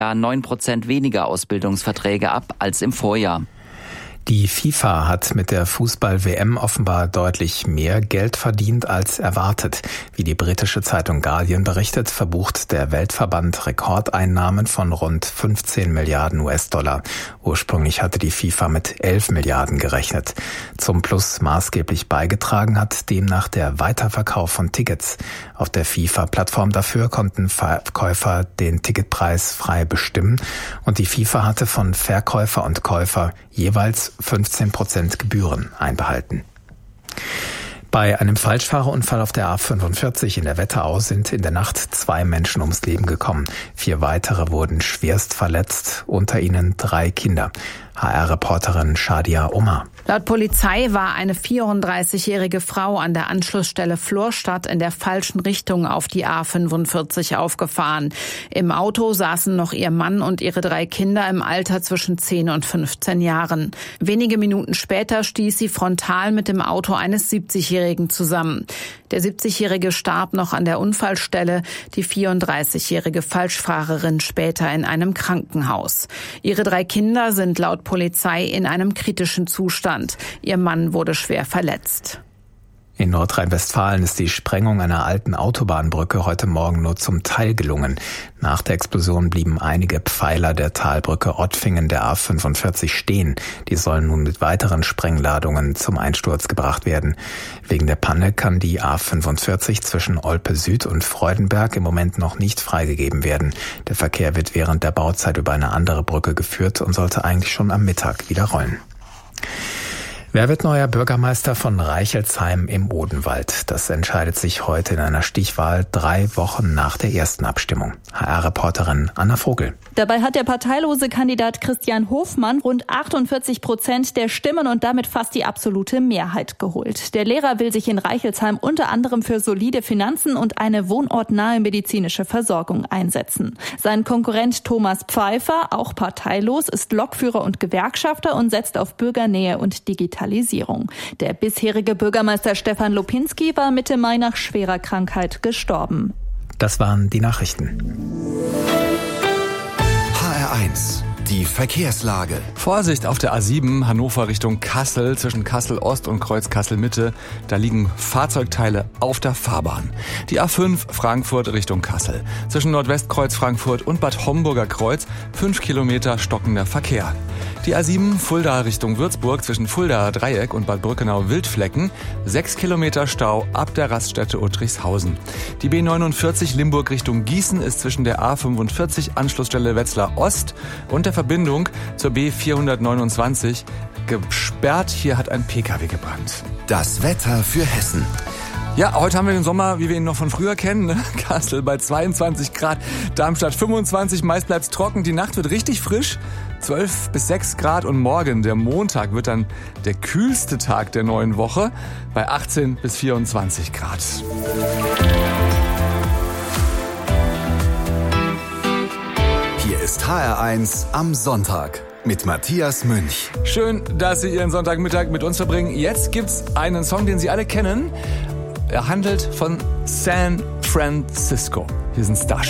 9% weniger Ausbildungsverträge ab als im Vorjahr. Die FIFA hat mit der Fußball-WM offenbar deutlich mehr Geld verdient als erwartet. Wie die britische Zeitung Guardian berichtet, verbucht der Weltverband Rekordeinnahmen von rund 15 Milliarden US-Dollar. Ursprünglich hatte die FIFA mit 11 Milliarden gerechnet. Zum Plus maßgeblich beigetragen hat demnach der Weiterverkauf von Tickets. Auf der FIFA-Plattform dafür konnten Verkäufer den Ticketpreis frei bestimmen und die FIFA hatte von Verkäufer und Käufer jeweils 15% Gebühren einbehalten. Bei einem Falschfahrerunfall auf der A45 in der Wetterau sind in der Nacht 2 Menschen ums Leben gekommen. 4 weitere wurden schwerst verletzt, unter ihnen 3 Kinder. HR-Reporterin Shadia Omar. Laut Polizei war eine 34-jährige Frau an der Anschlussstelle Florstadt in der falschen Richtung auf die A45 aufgefahren. Im Auto saßen noch ihr Mann und ihre 3 Kinder im Alter zwischen 10 und 15 Jahren. Wenige Minuten später stieß sie frontal mit dem Auto eines 70-Jährigen zusammen. Der 70-Jährige starb noch an der Unfallstelle, die 34-jährige Falschfahrerin später in einem Krankenhaus. Ihre 3 Kinder sind laut Polizei in einem kritischen Zustand. Ihr Mann wurde schwer verletzt. In Nordrhein-Westfalen ist die Sprengung einer alten Autobahnbrücke heute Morgen nur zum Teil gelungen. Nach der Explosion blieben einige Pfeiler der Talbrücke Ottfingen der A45 stehen. Die sollen nun mit weiteren Sprengladungen zum Einsturz gebracht werden. Wegen der Panne kann die A45 zwischen Olpe Süd und Freudenberg im Moment noch nicht freigegeben werden. Der Verkehr wird während der Bauzeit über eine andere Brücke geführt und sollte eigentlich schon am Mittag wieder rollen. Wer wird neuer Bürgermeister von Reichelsheim im Odenwald? Das entscheidet sich heute in einer Stichwahl 3 Wochen nach der ersten Abstimmung. HR-Reporterin Anna Vogel. Dabei hat der parteilose Kandidat Christian Hofmann rund 48% der Stimmen und damit fast die absolute Mehrheit geholt. Der Lehrer will sich in Reichelsheim unter anderem für solide Finanzen und eine wohnortnahe medizinische Versorgung einsetzen. Sein Konkurrent Thomas Pfeiffer, auch parteilos, ist Lokführer und Gewerkschafter und setzt auf Bürgernähe und Digitalisierung. Der bisherige Bürgermeister Stefan Lopinski war Mitte Mai nach schwerer Krankheit gestorben. Das waren die Nachrichten. HR1, die Verkehrslage. Vorsicht auf der A7 Hannover Richtung Kassel, zwischen Kassel Ost und Kreuz Kassel Mitte. Da liegen Fahrzeugteile auf der Fahrbahn. Die A5 Frankfurt Richtung Kassel. Zwischen Nordwestkreuz Frankfurt und Bad Homburger Kreuz 5 Kilometer stockender Verkehr. Die A7 Fulda Richtung Würzburg zwischen Fuldaer Dreieck und Bad Brückenau Wildflecken 6 Kilometer Stau ab der Raststätte Uttrichshausen. Die B49 Limburg Richtung Gießen ist zwischen der A45 Anschlussstelle Wetzlar Ost und der Verbindung zur B429 gesperrt. Hier hat ein PKW gebrannt. Das Wetter für Hessen. Ja, heute haben wir den Sommer, wie wir ihn noch von früher kennen. Ne? Kassel bei 22 Grad, Darmstadt 25, meist bleibt's trocken. Die Nacht wird richtig frisch, 12 bis 6 Grad. Und morgen, der Montag, wird dann der kühlste Tag der neuen Woche bei 18 bis 24 Grad. Hier ist HR1 am Sonntag mit Matthias Münch. Schön, dass Sie Ihren Sonntagmittag mit uns verbringen. Jetzt gibt's einen Song, den Sie alle kennen. Er handelt von San Francisco. Hier sind Starship.